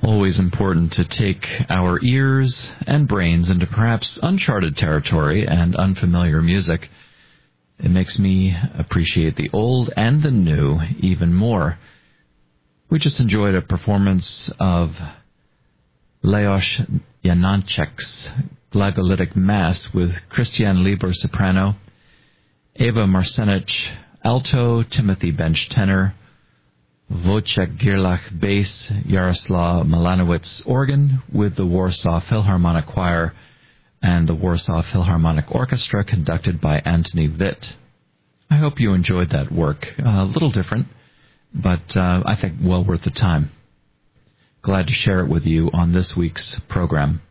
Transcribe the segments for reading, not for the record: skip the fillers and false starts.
Always important to take our ears and brains into perhaps uncharted territory and unfamiliar music. It makes me appreciate the old and the new even more. We just enjoyed a performance of Leos Janáček's Glagolitic Mass with Christian Lieber soprano, Eva Marcenich alto, Timothy Bench tenor, Wojciech Gierlach bass, Jaroslaw Milanowicz organ, with the Warsaw Philharmonic Choir and the Warsaw Philharmonic Orchestra conducted by Antony Witt. I hope you enjoyed that work. A little different, but I think well worth the time. Glad to share it with you on this week's program.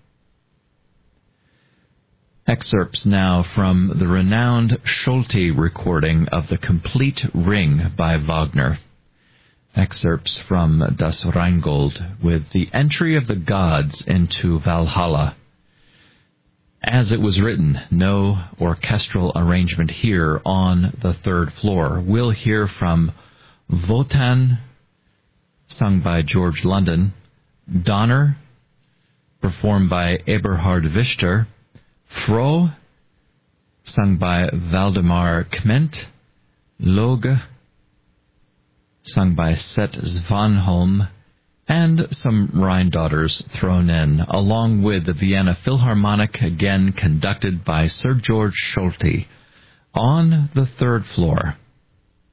Excerpts now from the renowned Schulte recording of The Complete Ring by Wagner. Excerpts from Das Rheingold with the entry of the gods into Valhalla. As it was written, no orchestral arrangement here on the third floor. We'll hear from Wotan, sung by George London, Donner, performed by Eberhard Wischter, Froh, sung by Valdemar Kment, Loge, sung by Set Svanholm, and some Rhine Daughters thrown in, along with the Vienna Philharmonic, again conducted by Sir George Schulte, on the third floor.